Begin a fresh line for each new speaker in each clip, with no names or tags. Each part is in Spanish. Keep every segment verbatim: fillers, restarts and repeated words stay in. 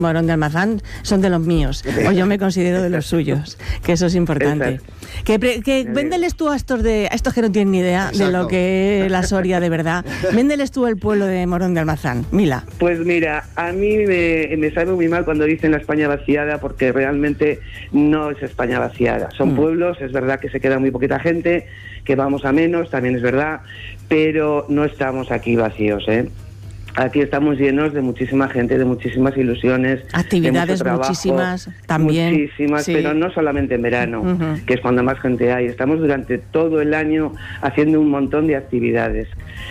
Morón de Almazán son de los míos, o yo me considero de los suyos, que eso es importante. Que, pre, que véndeles tú a estos de a estos que no tienen ni idea Exacto. de lo que es la Soria de verdad. Véndeles tú el pueblo de Morón de Almazán, Mila.
Pues mira, a mí me, me sabe muy mal cuando dicen la España vaciada, porque realmente no es España vaciada. Son mm. pueblos, es verdad que se queda muy poquita gente, que vamos a menos, también es verdad, pero no estamos aquí vacíos, ¿eh? Aquí estamos llenos de muchísima gente, de muchísimas ilusiones.
Actividades trabajo, muchísimas también.
Muchísimas, sí. Pero no solamente en verano, uh-huh. que es cuando más gente hay. Estamos durante todo el año haciendo un montón de actividades.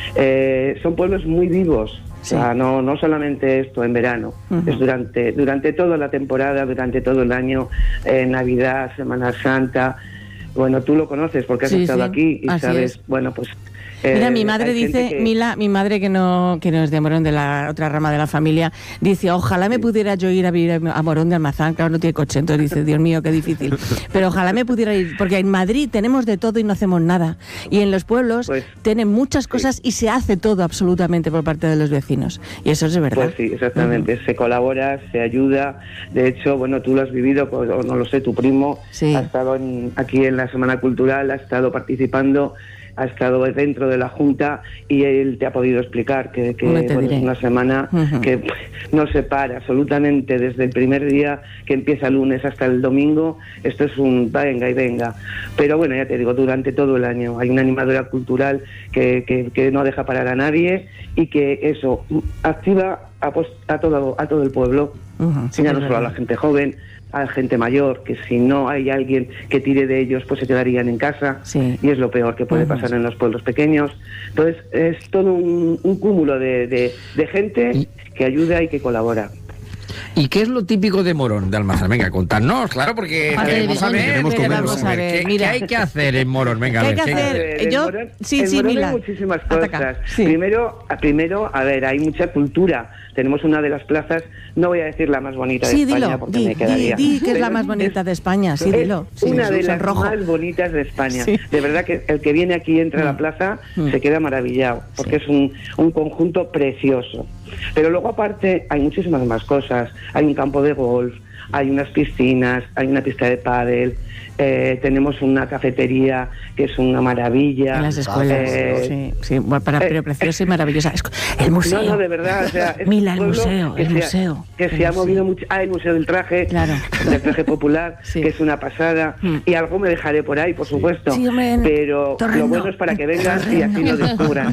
Eh, son pueblos muy vivos. Sí. O sea, no, no solamente esto en verano, uh-huh. es durante, durante toda la temporada, durante todo el año, eh, Navidad, Semana Santa. Bueno, tú lo conoces porque has sí, estado sí. aquí y
Así
sabes,
es.
bueno, pues...
Mira,
Eh,
mi madre dice, que... Mila, mi madre que no, que no es de Morón, de la otra rama de la familia, dice, ojalá me pudiera yo ir a vivir a Morón de Almazán, claro, no tiene coche, entonces dice, Dios mío, qué difícil, pero ojalá me pudiera ir, porque en Madrid tenemos de todo y no hacemos nada, y en los pueblos pues, tienen muchas cosas sí. y se hace todo absolutamente por parte de los vecinos, y eso es de verdad.
Pues sí, exactamente, uh-huh. se colabora, se ayuda, de hecho, bueno, tú lo has vivido, pues, o no lo sé, tu primo sí. ha estado en, aquí en la Semana Cultural, ha estado participando, ha estado dentro de la Junta y él te ha podido explicar que, que bueno, es una semana uh-huh. que no se para absolutamente desde el primer día que empieza el lunes hasta el domingo. Esto es un venga y venga. Pero bueno, ya te digo, durante todo el año hay una animadora cultural que, que, que no deja parar a nadie y que eso activa a, a, todo, a todo el pueblo, uh-huh. sí, ya no solo a la gente joven, a gente mayor, que si no hay alguien que tire de ellos, pues se quedarían en casa, sí. y es lo peor que puede pasar uh-huh. en los pueblos pequeños. Entonces es todo un, un cúmulo de, de, de gente que ayuda y que colabora.
¿Y qué es lo típico de Morón de Almazán? Venga, contadnos, claro, porque queremos saber,
queremos
queremos saber. ¿Qué, ¿Qué hay que hacer en Morón? Venga,
¿Qué
a
hay
ver,
que hacer?
hacer? En
Yo,
Morón,
sí,
en
sí,
Morón
Mila.
hay muchísimas cosas.
Sí.
Primero, primero, a ver, hay mucha cultura. Tenemos una de las plazas, no voy a decir la más bonita
sí,
de España,
dilo,
porque
di,
me quedaría.
Di, di que es la más bonita de España, sí, dilo.
Es
sí,
una de las
rojo.
más bonitas de España.
Sí.
De verdad que el que viene aquí y entra mm. a la plaza mm. se queda maravillado, porque sí. es un, un conjunto precioso. Pero luego aparte hay muchísimas más cosas. Hay un campo de golf, hay unas piscinas, hay una pista de pádel, eh, tenemos una cafetería que es una maravilla.
En las escuelas, eh, sí, sí, para, pero eh, preciosa y maravillosa. El museo.
No, no, de verdad, o sea, es
Mila, el museo, el
se
museo.
Ha, que
el
se
museo.
ha movido mucho. Ah, el Museo del Traje,
claro.
del Traje Popular, sí. que es una pasada. Mm. Y algo me dejaré por ahí, por supuesto.
Sí, hombre,
pero
Torrendo.
Lo bueno es para que vengas y así lo descubran.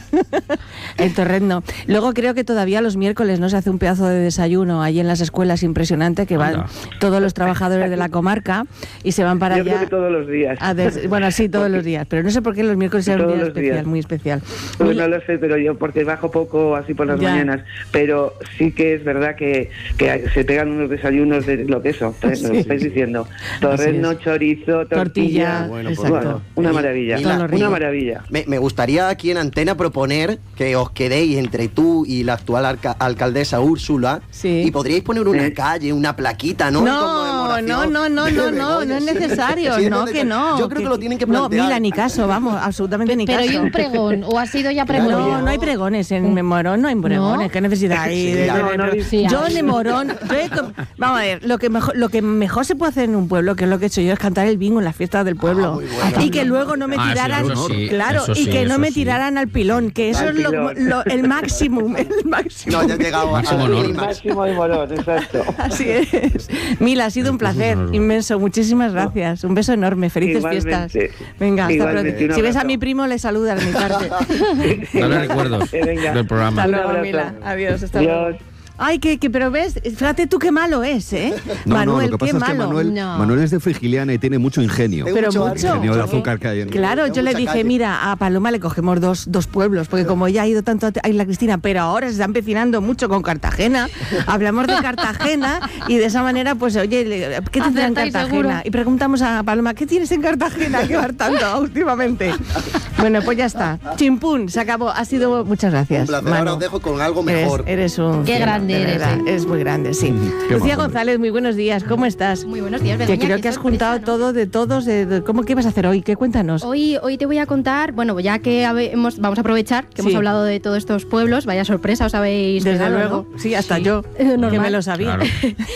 El Torrendo. Luego creo que todavía los miércoles no se hace un pedazo de desayuno ahí en las escuelas impresionante, que van Anda. todos los trabajadores de la comarca y se van para
Yo
allá.
Creo que todos los días.
Des, bueno, sí, todos porque, los días, pero no sé por qué los miércoles sea un día especial, días. muy especial.
Pues no lo sé, pero yo porque bajo poco así por las ya. mañanas, pero sí que es verdad que, que se pegan unos desayunos de lo que eso, sí. me lo estáis diciendo. Torreno, chorizo, tortilla,
tortilla
bueno, pues, bueno, una maravilla, Mila, una maravilla.
Me, me gustaría aquí en Antena proponer que os quedéis entre tú y la actual alca alcaldesa Úrsula
sí.
y podríais poner una sí. calle, una plaquita, ¿no?
No, no, no, no, no, no, no es necesario, sí, no, que no.
Yo creo que, que lo tienen que plantear.
No, Mila, ni caso, vamos, absolutamente ni
pero
caso.
Pero hay un pregón, o ha sido ya pregón.
No, no hay pregones, en Morón no hay pregones, ¿no? ¿Qué necesidad hay?
Sí,
de,
no,
de,
no,
de,
sí,
yo en Morón, yo he, vamos a ver, lo que, mejor, lo que mejor se puede hacer en un pueblo, que es lo que he hecho yo, es cantar el bingo en las fiestas del pueblo. Ah, bueno. Y que luego no me tiraran,
ah, sí,
claro,
sí,
y que no me
sí.
tiraran al pilón, que eso
al
es lo, lo, el máximo, el máximo.
No, ya he llegado a
el máximo de Morón, exacto.
Así es. Mila, ha sido un placer inmenso, muchísimas gracias. Un beso enorme, felices
Igualmente.
fiestas. Venga, hasta pronto. Si ves a mi primo, le saludas de mi parte.
Dale recuerdos del programa.
Hasta luego, Mila. Adiós, hasta luego. Ay, que, que, pero ves, fíjate tú qué malo es, ¿eh?
No,
Manuel,
no, lo que
qué
pasa
malo.
es que Manuel,
no.
Manuel es de Frigiliana y tiene mucho ingenio.
Pero mucho. mucho.
Ingenio de azúcar que hay en
Claro,
hay
yo le dije, calle. mira, a Paloma le cogemos dos, dos pueblos, porque como ya ha ido tanto a Isla Cristina, pero ahora se está empecinando mucho con Cartagena, hablamos de Cartagena y de esa manera, pues, oye, ¿qué tienes en Cartagena? Seguro. Y preguntamos a Paloma, ¿qué tienes en Cartagena que va tanto últimamente? Bueno, pues ya está. Chimpún, se acabó. Ha sido, muchas gracias.
Un placer, ahora os dejo con algo mejor.
Eres, eres un...
Qué grande. grande
de
eres,
verdad,
¿eh?
es muy grande, sí.
Qué
Lucía
majo,
González, muy buenos días, ¿cómo estás?
Muy buenos días,
Que
Begoña.
creo
qué
que has
sorpresa,
juntado
¿no?
todo de todos, de, de- ¿cómo que vas a hacer hoy? ¿Qué cuéntanos?
Hoy, hoy te voy a contar, bueno, ya que habe- hemos, vamos a aprovechar que
Sí.
hemos hablado de todos estos pueblos, vaya sorpresa os habéis
Desde
pegado,
luego,
¿no?
sí, hasta
Sí.
yo,
Eh,
que
normal.
me lo sabía.
Claro.